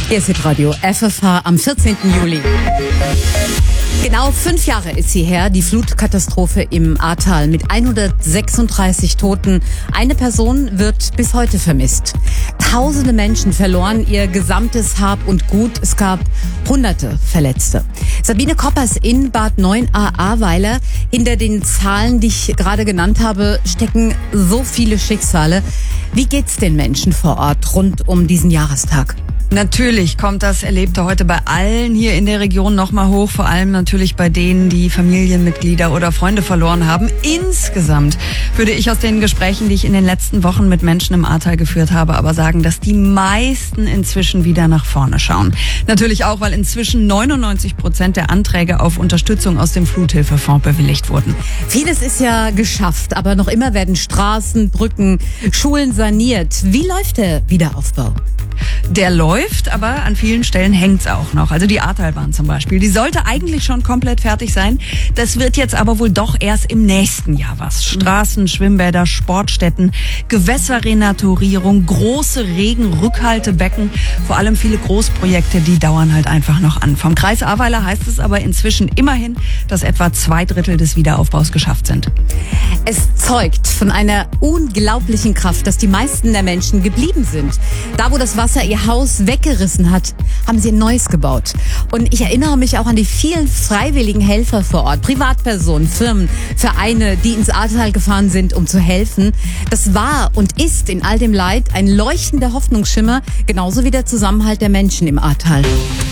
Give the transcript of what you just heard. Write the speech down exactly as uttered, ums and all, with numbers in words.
Hier ist Hitradio F F H am vierzehnten Juli. Genau fünf Jahre ist sie her, die Flutkatastrophe im Ahrtal mit hundertsechsunddreißig Toten. Eine Person wird bis heute vermisst. Tausende Menschen verloren ihr gesamtes Hab und Gut. Es gab hunderte Verletzte. Sabine Koppers in Bad Neuenahr-Ahrweiler. Hinter den Zahlen, die ich gerade genannt habe, stecken so viele Schicksale. Wie geht's den Menschen vor Ort rund um diesen Jahrestag? Natürlich kommt das Erlebte heute bei allen hier in der Region nochmal hoch, vor allem natürlich bei denen, die Familienmitglieder oder Freunde verloren haben. Insgesamt würde ich aus den Gesprächen, die ich in den letzten Wochen mit Menschen im Ahrtal geführt habe, aber sagen, dass die meisten inzwischen wieder nach vorne schauen. Natürlich auch, weil inzwischen neunundneunzig Prozent der Anträge auf Unterstützung aus dem Fluthilfefonds bewilligt wurden. Vieles ist ja geschafft, aber noch immer werden Straßen, Brücken, Schulen saniert. Wie läuft der Wiederaufbau? Der läuft, aber an vielen Stellen hängt's auch noch. Also die Ahrtalbahn zum Beispiel, die sollte eigentlich schon komplett fertig sein. Das wird jetzt aber wohl doch erst im nächsten Jahr was. Straßen, Schwimmbäder, Sportstätten, Gewässerrenaturierung, große Regenrückhaltebecken, vor allem viele Großprojekte, die dauern halt einfach noch an. Vom Kreis Ahrweiler heißt es aber inzwischen immerhin, dass etwa zwei Drittel des Wiederaufbaus geschafft sind. Es zeugt von einer unglaublichen Kraft, dass die meisten der Menschen geblieben sind. Da, wo das Wasser ihr Haus weggerissen hat, haben sie ein neues gebaut. Und ich erinnere mich auch an die vielen freiwilligen Helfer vor Ort, Privatpersonen, Firmen, Vereine, die ins Ahrtal gefahren sind, um zu helfen. Das war und ist in all dem Leid ein leuchtender Hoffnungsschimmer, genauso wie der Zusammenhalt der Menschen im Ahrtal.